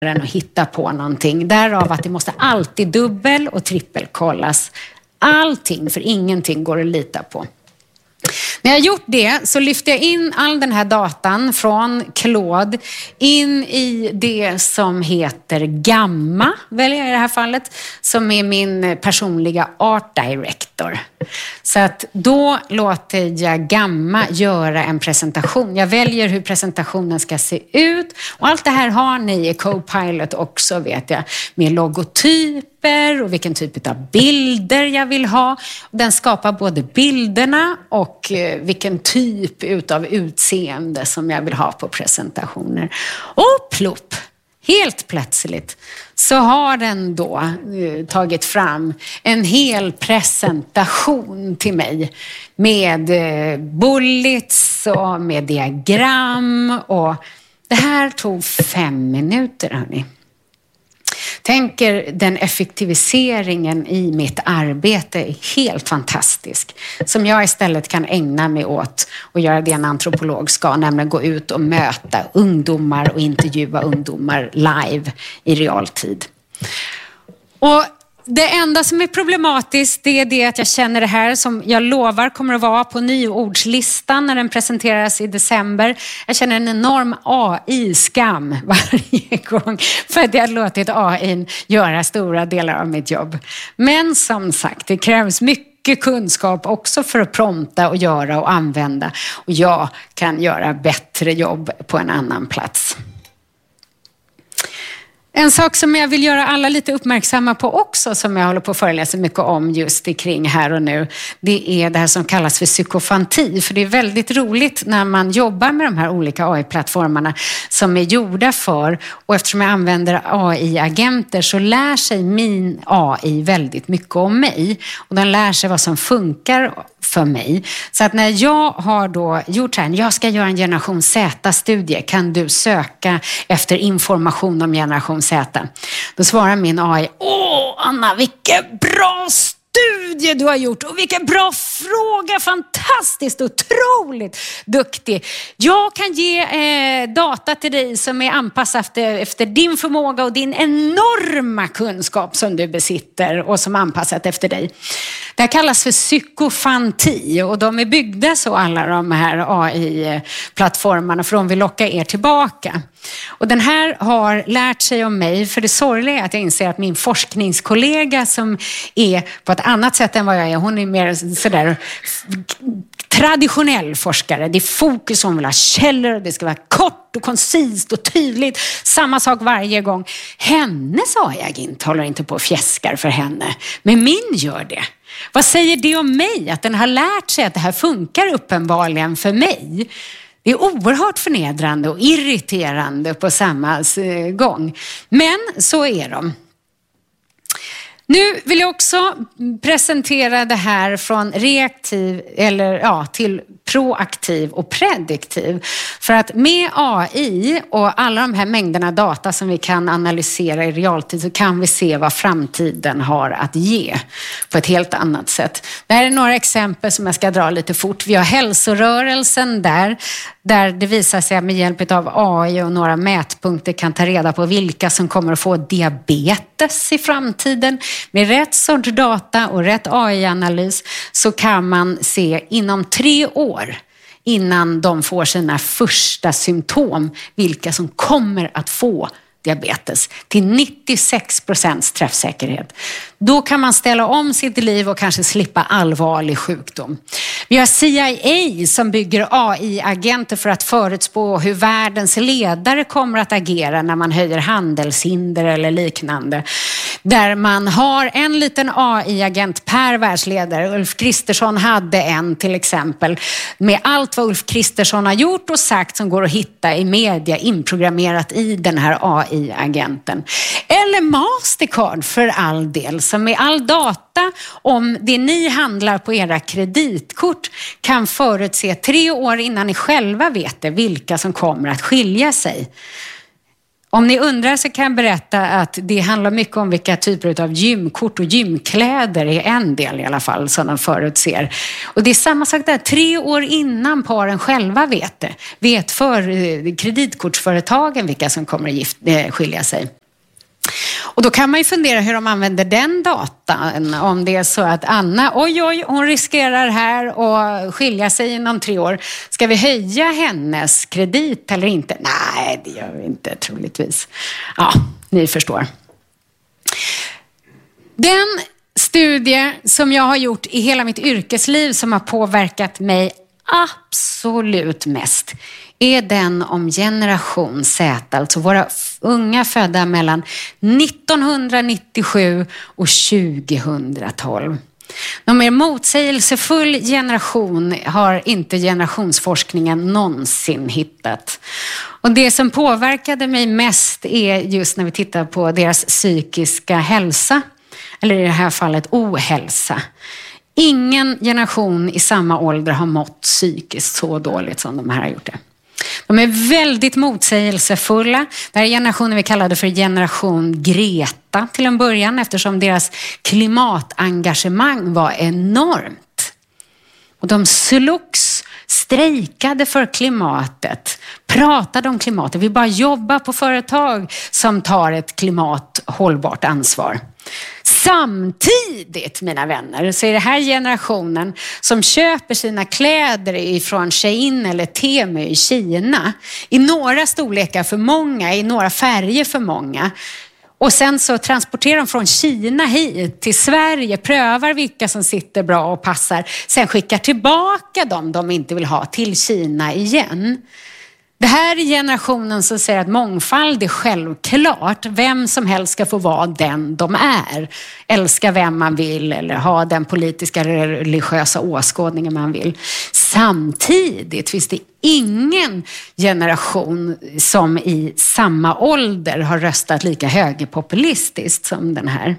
att hitta på någonting. Därav att det måste alltid dubbel- och trippelkollas. Allting, för ingenting går att lita på. När jag gjort det så lyfter jag in all den här datan från Claude in i det som heter Gamma, väljer jag i det här fallet, som är min personliga art director. Så att då låter jag Gamma göra en presentation. Jag väljer hur presentationen ska se ut. Och allt det här har ni i Copilot också, vet jag. Med logotyper och vilken typ av bilder jag vill ha. Den skapar både bilderna och vilken typ utav utseende som jag vill ha på presentationer. Och plopp! Helt plötsligt så har den då tagit fram en hel presentation till mig med bullets och med diagram, och det här tog 5 minuter, hörni. Tänker den effektiviseringen i mitt arbete är helt fantastisk. Som jag istället kan ägna mig åt och göra det en antropolog ska, nämligen gå ut och möta ungdomar och intervjua ungdomar live i realtid. Och det enda som är problematiskt, det är det att jag känner det här som jag lovar kommer att vara på nyordslistan när den presenteras i december. Jag känner en enorm AI-skam varje gång för att jag har låtit AI göra stora delar av mitt jobb. Men som sagt, det krävs mycket kunskap också för att prompta och göra och använda. Och jag kan göra bättre jobb på en annan plats. En sak som jag vill göra alla lite uppmärksamma på också, som jag håller på att föreläsa mycket om just kring här och nu, det är det här som kallas för psykofanti. För det är väldigt roligt när man jobbar med de här olika AI-plattformarna som är gjorda för, och eftersom jag använder AI-agenter så lär sig min AI väldigt mycket om mig. Och den lär sig vad som funkar för mig. Så att när jag har då gjort så här, jag ska göra en generation Z-studie, kan du söka efter information om generation Z? Då svarar min AI, Anna, vilken bra studie du har gjort och vilken bra fråga, fantastiskt, otroligt duktig. Jag kan ge data till dig som är anpassat efter din förmåga och din enorma kunskap som du besitter och som är anpassat efter dig. Det här kallas för psykofanti och de är byggda så, alla de här AI-plattformarna, för de vill locka er tillbaka. Och den här har lärt sig om mig, för det sorgliga är att jag inser att min forskningskollega som är på ett annat sätt än vad jag är, hon är mer sådär traditionell forskare. Det är fokus, hon vill ha källor, det ska vara kort och koncist och tydligt. Samma sak varje gång. Hennes AI-agent håller inte på och fjäskar för henne, men min gör det. Vad säger det om mig? Att den har lärt sig att det här funkar uppenbarligen för mig. Det är oerhört förnedrande och irriterande på samma gång. Men så är de. Nu vill jag också presentera det här från reaktiv till proaktiv och prediktiv. För att med AI och alla de här mängderna data som vi kan analysera i realtid så kan vi se vad framtiden har att ge på ett helt annat sätt. Det här är några exempel som jag ska dra lite fort. Vi har hälsorörelsen där det visar sig att med hjälp av AI och några mätpunkter kan ta reda på vilka som kommer att få diabetes i framtiden. Med rätt sorts data och rätt AI-analys så kan man se inom 3 år innan de får sina första symptom vilka som kommer att få diabetes till 96% träffsäkerhet. Då kan man ställa om sitt liv och kanske slippa allvarlig sjukdom. Vi har CIA som bygger AI-agenter för att förutspå hur världens ledare kommer att agera när man höjer handelshinder eller liknande. Där man har en liten AI-agent per världsledare. Ulf Kristersson hade en till exempel med allt vad Ulf Kristersson har gjort och sagt som går att hitta i media inprogrammerat i den här AI-agenten. Eller Mastercard för all del, som med all data om det ni handlar på era kreditkort kan förutse 3 år innan ni själva vet det vilka som kommer att skilja sig. Om ni undrar så kan jag berätta att det handlar mycket om vilka typer av gymkort och gymkläder är en del i alla fall som de förutser. Och det är samma sak där, 3 år innan paren själva vet för kreditkortsföretagen vilka som kommer att skilja sig. Och då kan man ju fundera hur de använder den datan. Om det är så att Anna, hon riskerar här att skilja sig inom 3 år. Ska vi höja hennes kredit eller inte? Nej, det gör vi inte troligtvis. Ja, ni förstår. Den studie som jag har gjort i hela mitt yrkesliv som har påverkat mig absolut mest är den om generation Z, alltså våra unga födda mellan 1997 och 2012. De mer motsägelsefull generation har inte generationsforskningen någonsin hittat. Och det som påverkade mig mest är just när vi tittar på deras psykiska hälsa, eller i det här fallet ohälsa. Ingen generation i samma ålder har mått psykiskt så dåligt som de här har gjort det. De är väldigt motsägelsefulla. Det här är generationen vi kallade för generation Greta till en början eftersom deras klimatengagemang var enormt. Och de strejkade för klimatet, pratade om klimatet. Vi bara jobbar på företag som tar ett klimathållbart ansvar. Samtidigt, mina vänner, så är det här generationen som köper sina kläder ifrån Shein eller Temu i Kina. I några storlekar för många, i några färger för många. Och sen så transporterar de från Kina hit till Sverige, prövar vilka som sitter bra och passar. Sen skickar tillbaka dem de inte vill ha till Kina igen. Det här är generationen som säger att mångfald är självklart. Vem som helst ska få vara den de är. Älska vem man vill eller ha den politiska religiösa åskådningen man vill. Samtidigt finns det ingen generation som i samma ålder har röstat lika högerpopulistiskt som den här.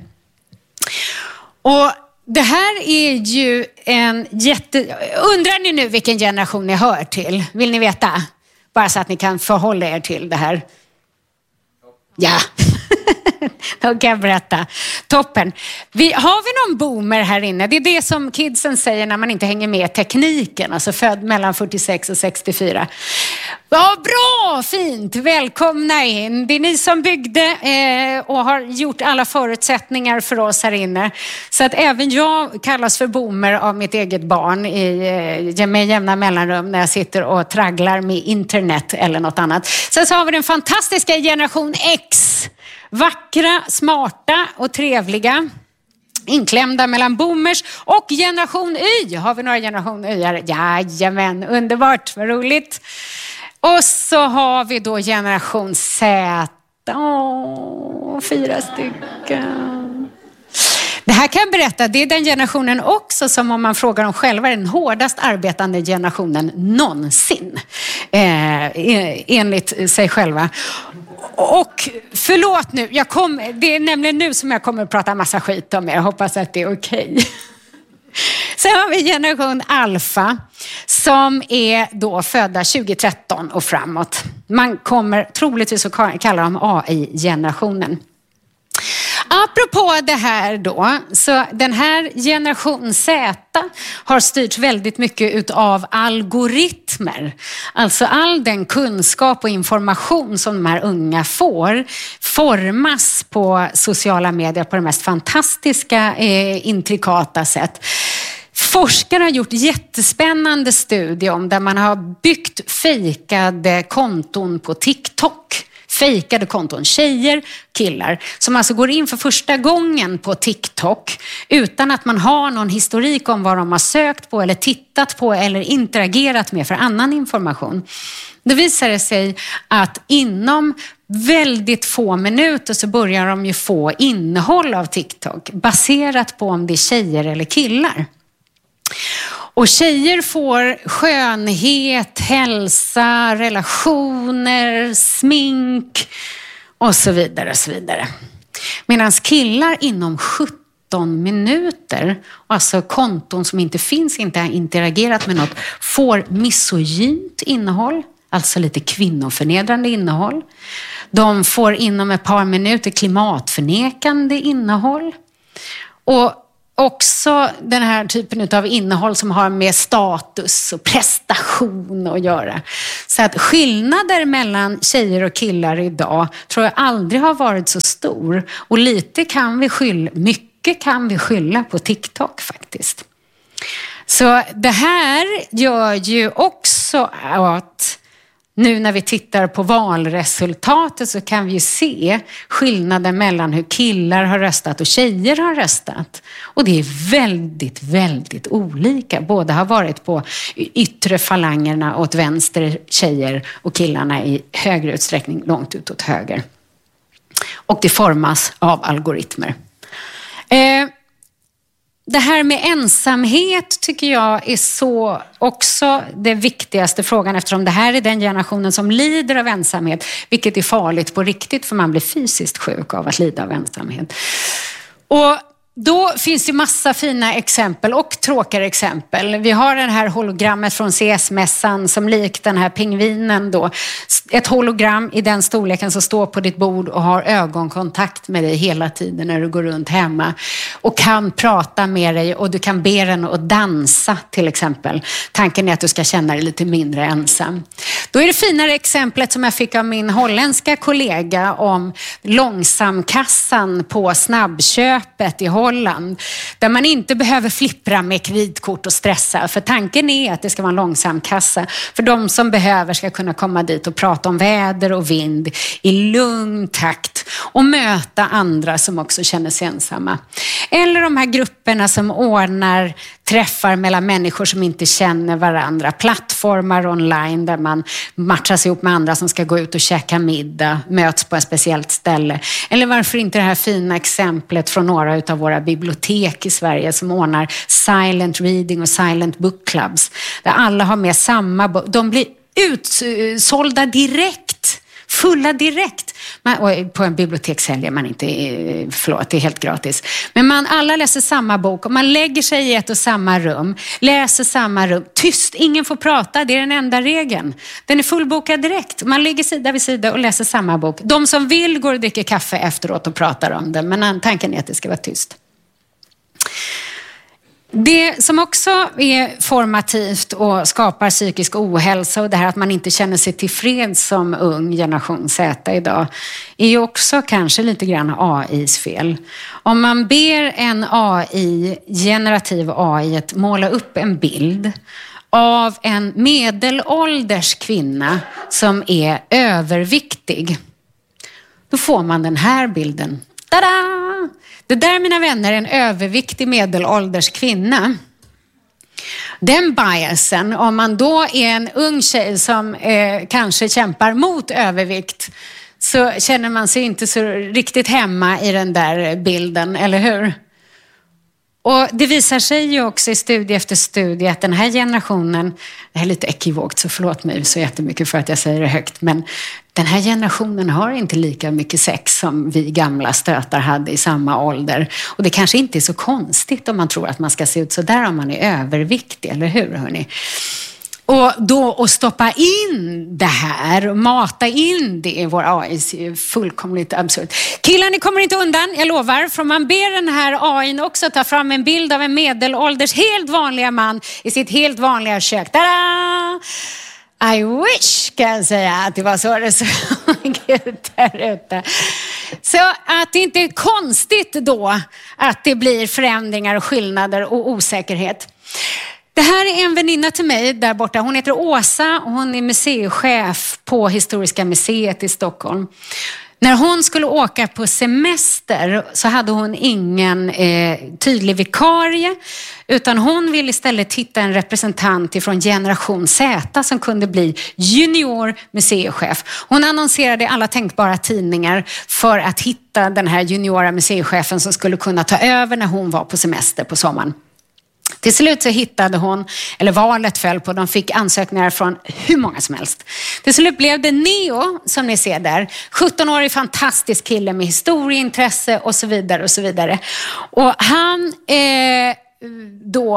Och det här är ju en Undrar ni nu vilken generation ni hör till? Vill ni veta? Bara så att ni kan förhålla er till det här. Ja, då kan jag berätta. Toppen. Har vi någon boomer här inne? Det är det som kidsen säger när man inte hänger med tekniken. Alltså född mellan 46 och 64. Ja, bra, fint. Välkomna in. Det är ni som byggde och har gjort alla förutsättningar för oss här inne. Så att även jag kallas för boomer av mitt eget barn med jämna mellanrum när jag sitter och tragglar med internet eller något annat. Sen så har vi den fantastiska generation X. Vackra, smarta och trevliga. Inklämda mellan boomers och generation Y. Har vi några generation Y? Jajamän, underbart, vad roligt. Och så har vi då generation Z. 4 stycken. Det här kan jag berätta, det är den generationen också som om man frågar dem själva är den hårdast arbetande generationen någonsin. Enligt sig själva. Och förlåt nu, det är nämligen nu som jag kommer att prata massa skit om er. Jag hoppas att det är okej. Sen har vi generation Alfa som är då födda 2013 och framåt. Man kommer troligtvis att kalla dem AI-generationen. Apropå det här då, så den här generation Z har styrts väldigt mycket av algoritmer. Alltså all den kunskap och information som de här unga får formas på sociala medier på det mest fantastiska, intrikata sätt. Forskare har gjort jättespännande studier om där man har byggt fejkade konton på TikTok. Fejkade konton, tjejer, killar som alltså går in för första gången på TikTok utan att man har någon historik om vad de har sökt på eller tittat på eller interagerat med för annan information. Det visar sig att inom väldigt få minuter så börjar de ju få innehåll av TikTok baserat på om det är tjejer eller killar. Och tjejer får skönhet, hälsa, relationer, smink och så vidare och så vidare. Medan killar inom 17 minuter, alltså konton som inte finns, inte har interagerat med något, får misogynt innehåll. alltså lite kvinnoförnedrande innehåll. De får inom ett par minuter klimatförnekande innehåll. Och också den här typen av innehåll som har med status och prestation att göra. Så att skillnader mellan tjejer och killar idag tror jag aldrig har varit så stor. Och mycket kan vi skylla på TikTok faktiskt. Så det här gör ju också att nu när vi tittar på valresultatet så kan vi ju se skillnaden mellan hur killar har röstat och tjejer har röstat. Och det är väldigt, väldigt olika. Båda har varit på yttre falangerna åt vänster, tjejer, och killarna i högre utsträckning långt ut åt höger. Och det formas av algoritmer. Det här med ensamhet tycker jag är så också det viktigaste frågan, eftersom det här är den generationen som lider av ensamhet, vilket är farligt på riktigt för man blir fysiskt sjuk av att lida av ensamhet. Och då finns det massa fina exempel och tråkiga exempel. Vi har det här hologrammet från CS-mässan som likt den här pingvinen då. Ett hologram i den storleken som står på ditt bord och har ögonkontakt med dig hela tiden när du går runt hemma. Och kan prata med dig och du kan be den att dansa till exempel. Tanken är att du ska känna dig lite mindre ensam. Då är det finare exemplet som jag fick av min holländska kollega om långsamkassan på snabbköpet i Holland, där man inte behöver flippra med kreditkort och stressa, för tanken är att det ska vara en långsam kassa för de som behöver ska kunna komma dit och prata om väder och vind i lugn takt och möta andra som också känner sig ensamma. Eller de här grupperna som ordnar träffar mellan människor som inte känner varandra, plattformar online där man matchas ihop med andra som ska gå ut och käka middag, möts på ett speciellt ställe. Eller varför inte det här fina exemplet från några av våra bibliotek i Sverige som ordnar silent reading och silent book clubs, där alla har med samma bok. De blir utsålda direkt, fulla direkt. Och på en bibliotek säljer man inte, förlåt, det är helt gratis. Men alla läser samma bok och man lägger sig i ett och samma rum, läser samma rum, tyst, ingen får prata, det är den enda regeln. Den är fullbokad direkt. Man ligger sida vid sida och läser samma bok. De som vill går och dricker kaffe efteråt och pratar om det, men tanken är att det ska vara tyst. Det som också är formativt och skapar psykisk ohälsa och det här att man inte känner sig tillfreds som ung generation Z idag är ju också kanske lite grann AIs fel. Om man ber en AI, generativ AI, att måla upp en bild av en medelålders kvinna som är överviktig, då får man den här bilden. Tada! Det där, mina vänner, är en överviktig medelålders kvinna. Den biasen, om man då är en ung tjej som kanske kämpar mot övervikt, så känner man sig inte så riktigt hemma i den där bilden, eller hur? Och det visar sig ju också i studie efter studie att den här generationen, det här är lite ekivokt så förlåt mig så jättemycket för att jag säger det högt, men den här generationen har inte lika mycket sex som vi gamla stötar hade i samma ålder. Och det kanske inte är så konstigt om man tror att man ska se ut så där om man är överviktig, eller hur hörni? Och då att stoppa in det här och mata in det i vår AI är fullkomligt absurt. Killar, ni kommer inte undan, jag lovar. För man ber den här AI:n också ta fram en bild av en medelålders helt vanliga man i sitt helt vanliga kök. Tada! I wish, kan jag säga, att det var så det såg ut där ute. Så att det inte är konstigt då att det blir förändringar och skillnader och osäkerhet. Det här är en väninna till mig där borta. Hon heter Åsa och hon är museichef på Historiska museet i Stockholm. När hon skulle åka på semester så hade hon ingen tydlig vikarie, utan hon ville istället hitta en representant ifrån generation Z som kunde bli junior museichef. Hon annonserade i alla tänkbara tidningar för att hitta den här juniora museichefen som skulle kunna ta över när hon var på semester på sommaren. Till slut så hittade hon, eller valet föll på, de fick ansökningar från hur många som helst. Till slut blev det Neo, som ni ser där. 17-årig fantastisk kille med historieintresse och så vidare och så vidare. Och han då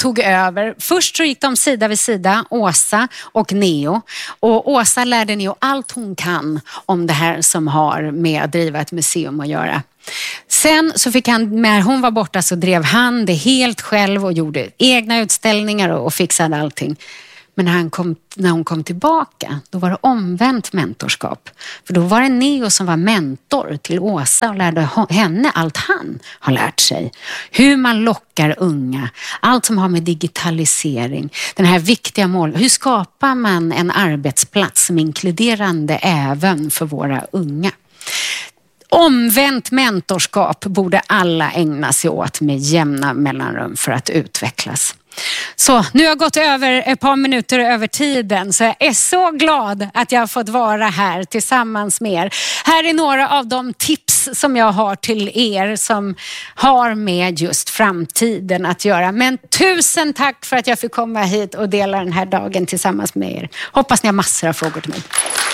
tog över. Först så gick de sida vid sida, Åsa och Neo. Och Åsa lärde Neo allt hon kan om det här som har med att driva ett museum att göra. Sen så fick han, när hon var borta så drev han det helt själv och gjorde egna utställningar och fixade allting. Men när hon kom tillbaka, då var det omvänt mentorskap. För då var det Neo som var mentor till Åsa och lärde henne allt han har lärt sig. Hur man lockar unga, allt som har med digitalisering, den här viktiga mål. Hur skapar man en arbetsplats som är inkluderande även för våra unga? Omvänt mentorskap borde alla ägna sig åt med jämna mellanrum för att utvecklas. Så nu har jag gått över ett par minuter över tiden, så jag är så glad att jag har fått vara här tillsammans med er. Här är några av de tips som jag har till er som har med just framtiden att göra. Men tusen tack för att jag fick komma hit och dela den här dagen tillsammans med er. Hoppas ni har massor av frågor till mig.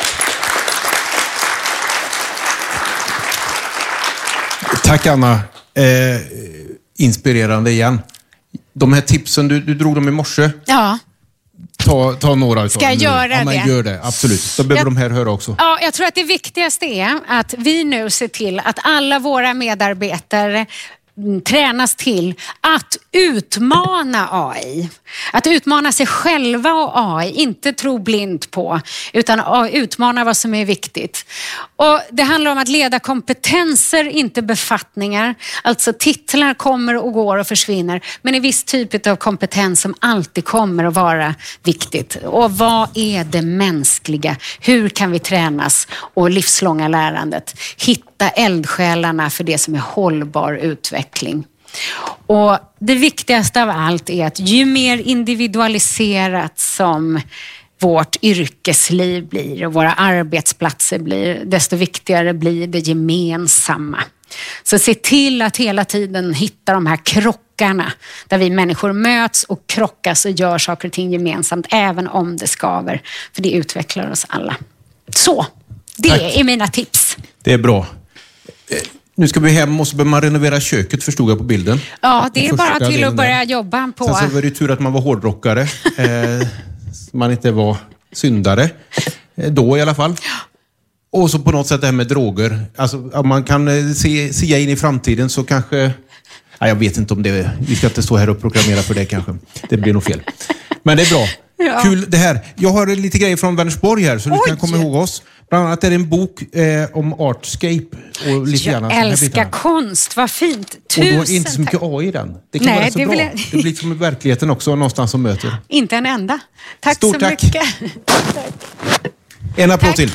Tack Anna. Inspirerande igen. De här tipsen, du drog dem i morse. Ja. Ta några utav dem. Ska jag göra det? Ja, men gör det. Absolut. Då behöver de här höra också. Ja, jag tror att det viktigaste är att vi nu ser till att alla våra medarbetare tränas till att utmana AI. Att utmana sig själva och AI, inte tro blint på, utan utmana vad som är viktigt. Och det handlar om att leda kompetenser, inte befattningar. Alltså titlar kommer och går och försvinner, men en viss typ av kompetens som alltid kommer att vara viktigt. Och vad är det mänskliga? Hur kan vi tränas? Och livslånga lärandet. Hitta eldsjälarna för det som är hållbar utveckling. Och det viktigaste av allt är att ju mer individualiserat som vårt yrkesliv blir och våra arbetsplatser blir, desto viktigare blir det gemensamma. Så se till att hela tiden hitta de här krockarna där vi människor möts och krockas och gör saker och ting gemensamt, även om det skaver, för det utvecklar oss alla. Så, det Tack. är mina tips. Det är bra. Nu ska vi hem och så behöver man renovera köket, förstod jag på bilden. Ja, det är bara till att börja jobba på. Sen så var det tur att man var hårdrockare. Man inte var syndare. Då i alla fall. Och så på något sätt det här med droger. Alltså, om man kan se in i framtiden så kanske... Ja, jag vet inte om det... Vi ska inte stå här och proklamera för det kanske. Det blir nog fel. Men det är bra. Ja. Kul det här. Jag har lite grejer från Vänersborg här så du kan komma ihåg oss. Bland annat är det en bok om artscape och lite grann. Jag älskar konst, vad fint. Tusen och då är inte så mycket AI i den. Det kan vara så bra. Det blir som i verkligheten också någonstans som möter. Inte en enda. Tack Stort så tack. mycket. En applåd till.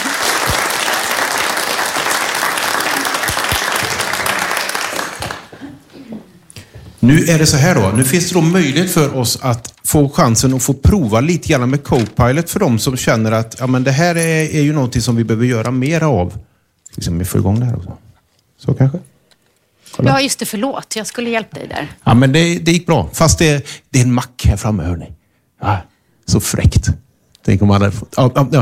Nu är det så här då. Nu finns det då möjlighet för oss att få chansen att få prova lite grann med Copilot för de som känner att ja, men det här är ju någonting som vi behöver göra mer av. Ska vi se om vi får igång det här också. Så kanske? Kolla. Ja, just det. Förlåt. Jag skulle hjälpa dig där. Ja, men det gick bra. Fast det är en mack här framme, hörni. Ja, så fräckt. Tänk om man hade fått...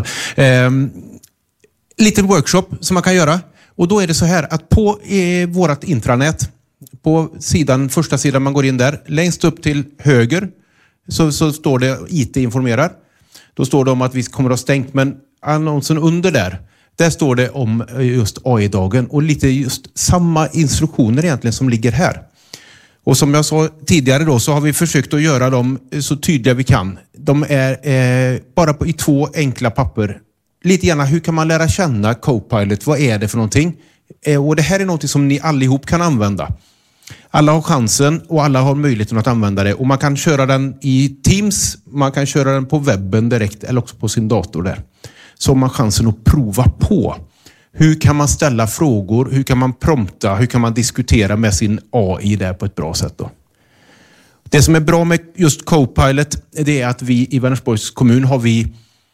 liten workshop som man kan göra. Och då är det så här att på vårat intranät, på sidan, första sidan man går in där, längst upp till höger så står det IT informerar. Då står det om att vi kommer att ha stängt, men annonsen under där står det om just AI-dagen och lite just samma instruktioner egentligen som ligger här. Och som jag sa tidigare då så har vi försökt att göra dem så tydliga vi kan. De är bara i 2 enkla papper. Lite grann hur kan man lära känna Copilot? Vad är det för någonting? Och det här är någonting som ni allihop kan använda. Alla har chansen och alla har möjligheten att använda det. Och man kan köra den i Teams, man kan köra den på webben direkt eller också på sin dator där. Så har man chansen att prova på. Hur kan man ställa frågor? Hur kan man prompta? Hur kan man diskutera med sin AI där på ett bra sätt då? Det som är bra med just Copilot det är att vi i Vänersborgs kommun har vi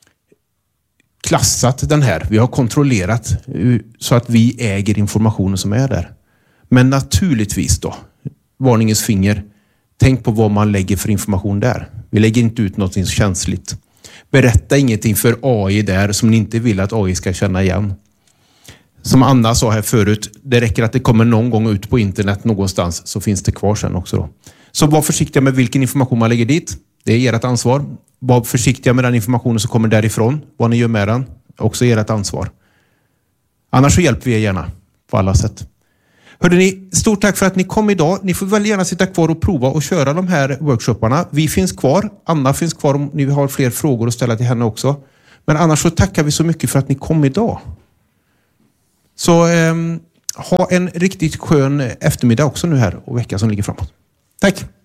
klassat den här. Vi har kontrollerat så att vi äger informationen som är där. Men naturligtvis då, varningens finger, tänk på vad man lägger för information där. Vi lägger inte ut något känsligt. Berätta ingenting för AI där som ni inte vill att AI ska känna igen. Som Anna sa här förut, det räcker att det kommer någon gång ut på internet någonstans så finns det kvar sen också då. Så var försiktiga med vilken information man lägger dit. Det är ert ansvar. Var försiktiga med den informationen som kommer därifrån. Vad ni gör med den. Också ert ansvar. Annars så hjälper vi er gärna på alla sätt. Hörde ni, stort tack för att ni kom idag. Ni får väl gärna sitta kvar och prova och köra de här workshopparna. Vi finns kvar. Anna finns kvar om ni har fler frågor att ställa till henne också. Men annars så tackar vi så mycket för att ni kom idag. Så ha en riktigt skön eftermiddag också nu här och vecka som ligger framåt. Tack!